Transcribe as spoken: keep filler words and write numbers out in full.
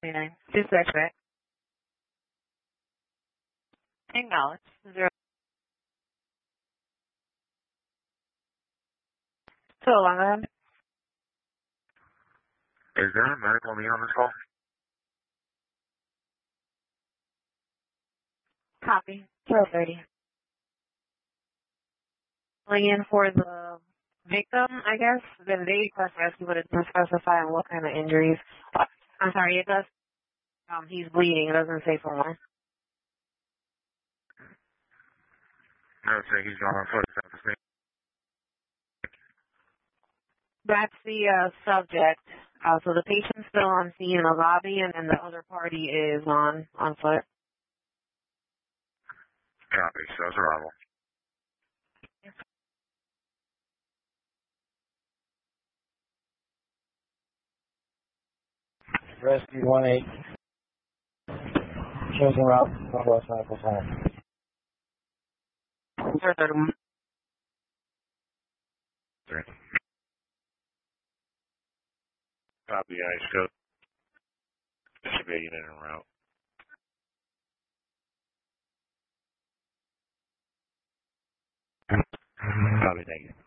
nine. Two suspect. Acknowledge. Zero. So long ahead. Is there a medical need on this call? Copy. twelve thirty. Calling in for the victim, I guess. Then they request rescue, but it doesn't specify what kind of injuries. Uh, I'm sorry, it does. Um, he's bleeding. It doesn't say for one. No, say he's gone on foot. Is that the same? That's the uh, subject. Uh, so the patient's still on scene in the lobby, and then the other party is on on foot. Copy. So it's arrival. Rescue one eight. Chosen route. Northwest Medical Center. Three. Copy. I scope. Civilian in route. Copy. Thank you.